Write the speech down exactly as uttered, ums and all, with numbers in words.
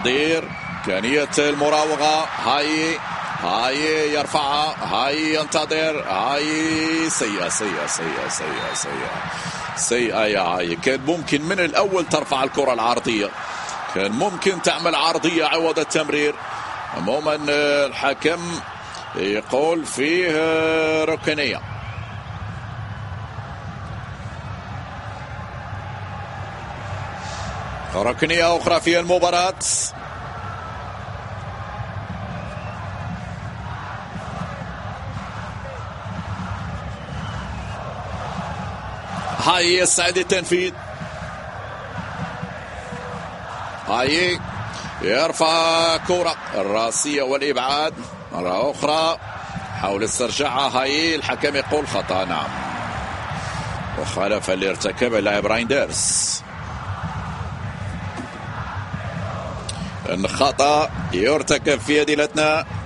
دير إمكانية المراوغة. هاي هاي يرفعها. هاي ينتظر. هاي سيئة سيئة سيئة سيئة سيئة سيئة يا هاي. كان ممكن من الأول ترفع الكرة العرضية، كان ممكن تعمل عرضية عوض التمرير. عموما الحكم يقول فيه ركنية. ركنية أخرى في المباراة. هاي يستعد التنفيذ. هاي يرفع كرة الراسية والإبعاد مرة أخرى، حاول استرجاعها. هاي الحكم يقول خطأ. نعم، وخالف اللي ارتكبه اللاعب رايندرز. الخطأ يرتكب في يد الأثناء.